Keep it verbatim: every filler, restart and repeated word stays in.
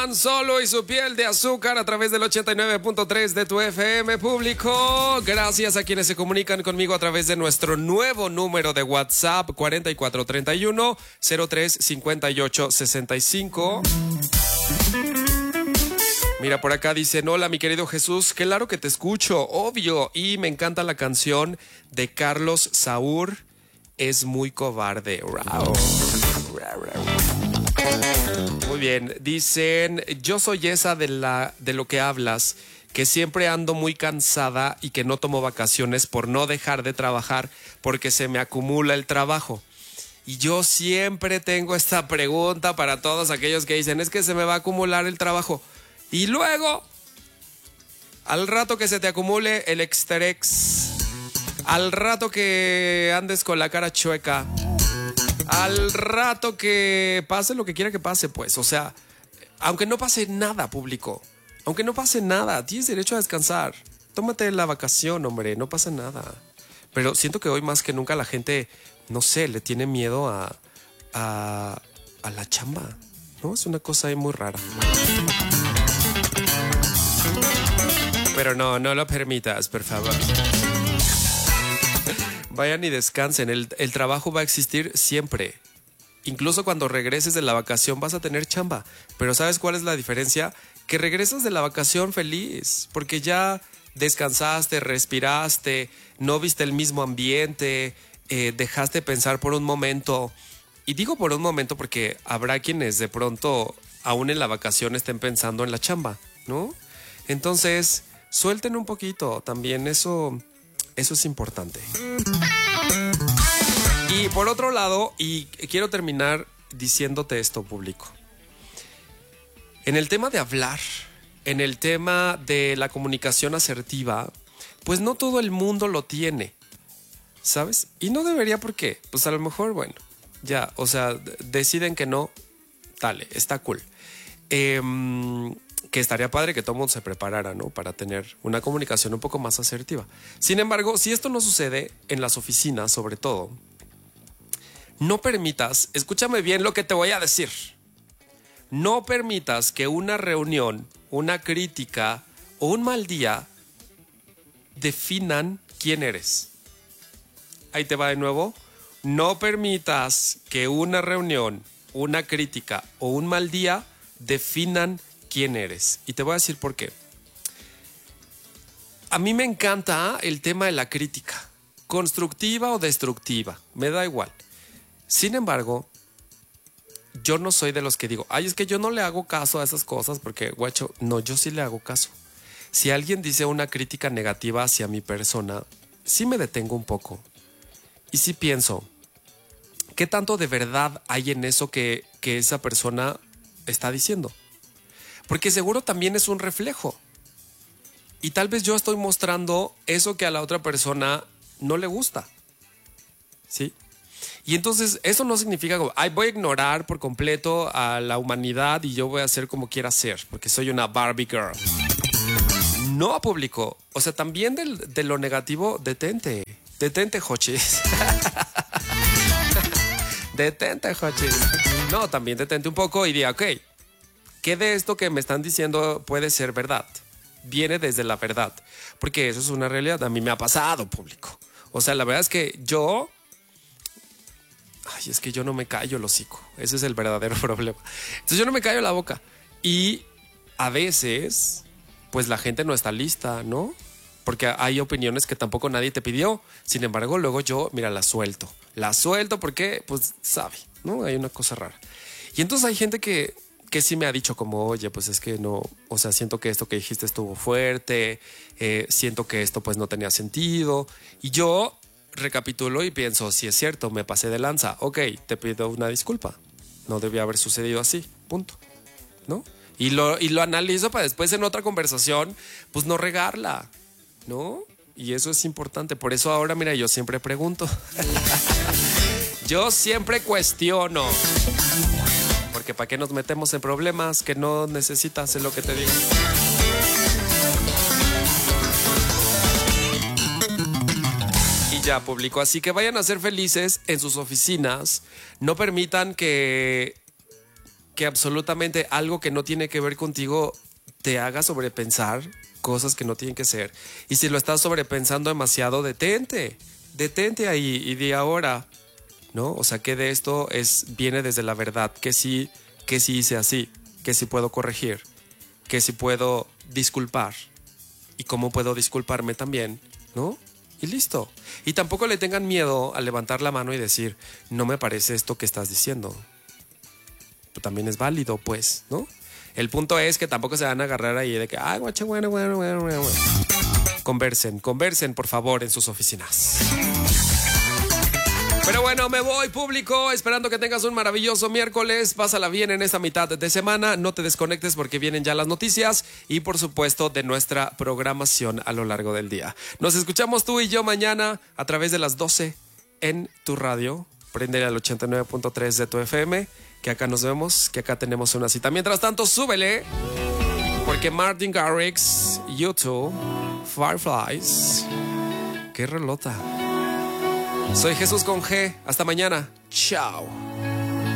Han Solo y su piel de azúcar a través del ochenta y nueve punto tres de tu F M público. Gracias a quienes se comunican conmigo a través de nuestro nuevo número de WhatsApp cuarenta y cuatro treinta y uno cero tres cincuenta y ocho sesenta y cinco. Mira, por acá dicen, hola mi querido Jesús, claro que te escucho, obvio. Y me encanta la canción de Carlos Saúl, es muy cobarde. Wow. Muy bien, dicen, yo soy esa de, la, de lo que hablas, que siempre ando muy cansada y que no tomo vacaciones por no dejar de trabajar porque se me acumula el trabajo. Y yo siempre tengo esta pregunta para todos aquellos que dicen, es que se me va a acumular el trabajo. Y luego, al rato que se te acumule el exterex, al rato que andes con la cara chueca, al rato que pase lo que quiera que pase, pues, o sea, aunque no pase nada, público, aunque no pase nada, tienes derecho a descansar. Tómate la vacación, hombre, no pasa nada. Pero siento que hoy más que nunca la gente, no sé, le tiene miedo a, a, a la chamba, ¿no? Es una cosa ahí muy rara. Pero no, no lo permitas, por favor. Vayan y descansen, el, el trabajo va a existir siempre. Incluso cuando regreses de la vacación vas a tener chamba. Pero ¿sabes cuál es la diferencia? Que regresas de la vacación feliz, porque ya descansaste, respiraste, no viste el mismo ambiente, eh, dejaste pensar por un momento. Y digo por un momento porque habrá quienes de pronto, aún en la vacación, estén pensando en la chamba, ¿no? Entonces, suelten un poquito, también eso... Eso es importante. Y por otro lado, y quiero terminar diciéndote esto, público. En el tema de hablar, en el tema de la comunicación asertiva, pues no todo el mundo lo tiene, ¿sabes? Y no debería, ¿por qué? Pues a lo mejor, bueno, ya, o sea, deciden que no, dale, está cool. Eh... que estaría padre que todo el mundo se preparara, ¿no? Para tener una comunicación un poco más asertiva. Sin embargo, si esto no sucede en las oficinas, sobre todo, no permitas, escúchame bien lo que te voy a decir, no permitas que una reunión, una crítica o un mal día definan quién eres. Ahí te va de nuevo. No permitas que una reunión, una crítica o un mal día definan quién eres. Y te voy a decir por qué. A mí me encanta el tema de la crítica, constructiva o destructiva, me da igual. Sin embargo, yo no soy de los que digo, ay, es que yo no le hago caso a esas cosas porque, guacho, no, yo sí le hago caso. Si alguien dice una crítica negativa hacia mi persona, sí me detengo un poco. Y sí pienso, ¿qué tanto de verdad hay en eso que, que esa persona está diciendo? Porque seguro también es un reflejo. Y tal vez yo estoy mostrando eso que a la otra persona no le gusta. ¿Sí? Y entonces eso no significa como, ay, voy a ignorar por completo a la humanidad y yo voy a hacer como quiera ser, porque soy una Barbie girl. No, público. O sea, también del, de lo negativo, detente. Detente, Jochis. Detente, Jochis. No, también detente un poco y diga, ok, ¿qué de esto que me están diciendo puede ser verdad? Viene desde la verdad. Porque eso es una realidad. A mí me ha pasado, público. O sea, la verdad es que yo... Ay, es que yo no me callo el hocico. Ese es el verdadero problema. Entonces yo no me callo la boca. Y a veces, pues la gente no está lista, ¿no? Porque hay opiniones que tampoco nadie te pidió. Sin embargo, luego yo, mira, la suelto. La suelto porque, pues, sabe, ¿no? Hay una cosa rara. Y entonces hay gente que... que sí me ha dicho como, oye, pues es que no, o sea, siento que esto que dijiste estuvo fuerte, eh, siento que esto pues no tenía sentido. Y yo recapitulo y pienso, si es cierto, me pasé de lanza, ok, te pido una disculpa. No debía haber sucedido así, punto, ¿no? Y lo, y lo analizo para después en otra conversación, pues no regarla, ¿no? Y eso es importante. Por eso ahora, mira, yo siempre pregunto. Yo siempre cuestiono. Porque ¿para qué nos metemos en problemas que no necesitas, es lo que te digo? Y ya, público. Así que vayan a ser felices en sus oficinas. No permitan que que absolutamente algo que no tiene que ver contigo te haga sobrepensar cosas que no tienen que ser. Y si lo estás sobrepensando demasiado, detente, detente ahí y di ahora, ¿no? O sea, que de esto es, viene desde la verdad, que sí, que sí hice así, que sí puedo corregir, que sí puedo disculpar y cómo puedo disculparme también, ¿no? Y listo. Y tampoco le tengan miedo a levantar la mano y decir, no me parece esto que estás diciendo. También es válido, pues, ¿no? El punto es que tampoco se van a agarrar ahí de que, ay, guache, bueno, bueno, bueno, bueno. Conversen, conversen, por favor, en sus oficinas. Pero bueno, me voy, público, esperando que tengas un maravilloso miércoles. Pásala bien en esta mitad de semana. No te desconectes porque vienen ya las noticias y, por supuesto, de nuestra programación a lo largo del día. Nos escuchamos tú y yo mañana a través de las doce en tu radio. Préndele al ochenta y nueve punto tres de tu F M, que acá nos vemos, que acá tenemos una cita. Mientras tanto, súbele, porque Martin Garrix, YouTube, Fireflies, qué relota. Soy Jesús con G. Hasta mañana. Chao.